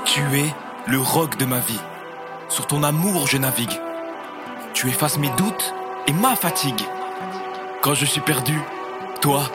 Tu es le roc de ma vie. Sur ton amour je navigue. Tu effaces mes doutes et ma fatigue. Quand je suis perdu, toi,